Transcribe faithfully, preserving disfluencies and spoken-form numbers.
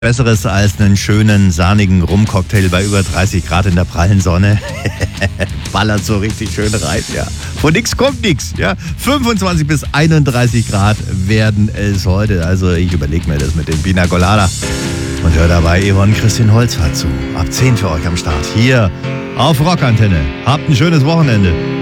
Besseres als einen schönen, sahnigen Rumcocktail bei über dreißig Grad in der prallen Sonne. Ballert so richtig schön rein, ja. Von nix kommt nix, ja. fünfundzwanzig bis einunddreißig Grad werden es heute. Also ich überlege mir das mit dem Pina Colada. Und höre dabei Yvonne Christine Holzfahrt zu. Ab zehn für euch am Start. Hier auf Rockantenne. Habt ein schönes Wochenende.